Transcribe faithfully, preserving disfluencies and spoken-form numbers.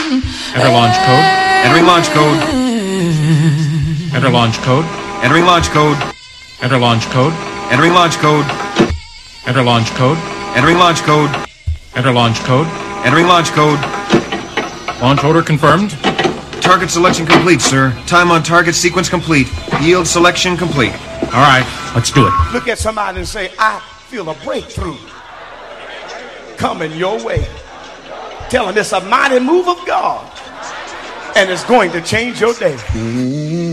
Enter launch code. Entering launch code. Enter launch code. Entering launch code. Enter launch code. Entering launch code. Enter launch code. Entering launch code. Enter launch code. Entering launch code. Launch order confirmed. Target selection complete, sir. Time on target sequence complete. Yield selection complete. All right, let's do it. Look at somebody and say, I feel a breakthrough coming your way. Tell them it's a mighty move of God, and it's going to change your day.